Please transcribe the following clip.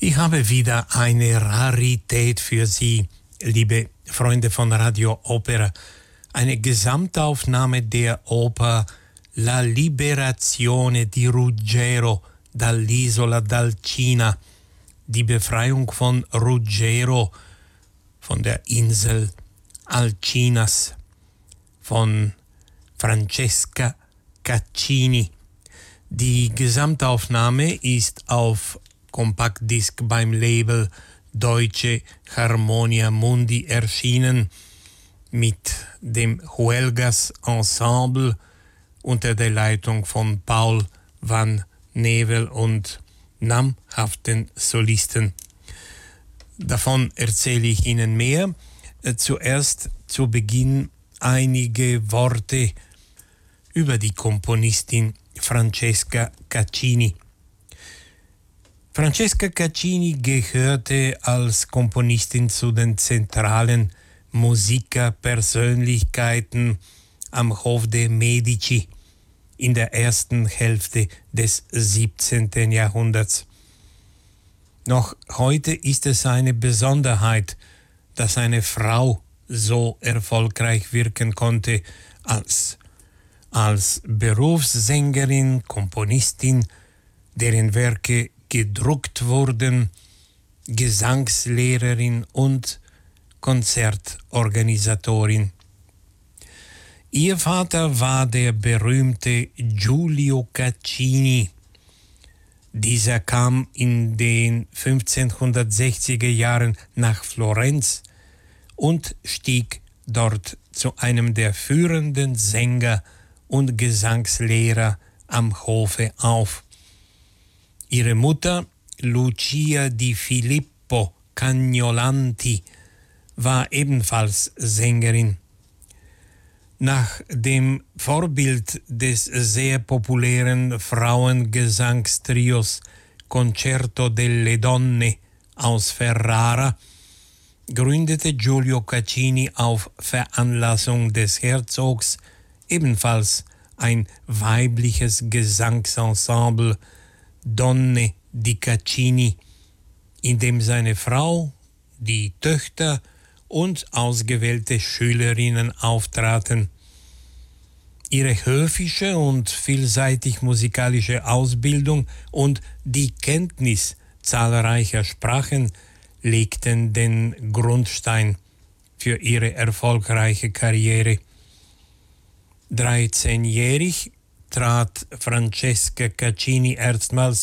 Ich habe wieder eine Rarität für Sie, liebe Freunde von Radio Opera. Eine Gesamtaufnahme der Oper La Liberazione di Ruggero dall'Isola d'Alcina, die Befreiung von Ruggero von der Insel Alcinas, von Francesca Caccini. Die Gesamtaufnahme ist auf Kompaktdisk beim Label Deutsche Harmonia Mundi erschienen mit dem Huelgas Ensemble unter der Leitung von Paul van Nevel und namhaften Solisten. Davon erzähle ich Ihnen mehr. Zuerst zu Beginn einige Worte über die Komponistin Francesca Caccini. Francesca Caccini gehörte als Komponistin zu den zentralen Musikerpersönlichkeiten am Hof der Medici in der ersten Hälfte des 17. Jahrhunderts. Noch heute ist es eine Besonderheit, dass eine Frau so erfolgreich wirken konnte als Berufssängerin, Komponistin, deren Werke gedruckt wurden, Gesangslehrerin und Konzertorganisatorin. Ihr Vater war der berühmte Giulio Caccini. Dieser kam in den 1560er Jahren nach Florenz und stieg dort zu einem der führenden Sänger und Gesangslehrer am Hofe auf. Ihre Mutter, Lucia di Filippo Cagnolanti, war ebenfalls Sängerin. Nach dem Vorbild des sehr populären Frauengesangstrios Concerto delle Donne aus Ferrara gründete Giulio Caccini auf Veranlassung des Herzogs ebenfalls ein weibliches Gesangsensemble Donne di Caccini, in dem seine Frau, die Töchter und ausgewählte Schülerinnen auftraten. Ihre höfische und vielseitig musikalische Ausbildung und die Kenntnis zahlreicher Sprachen legten den Grundstein für ihre erfolgreiche Karriere. 13-jährig trat Francesca Caccini erstmals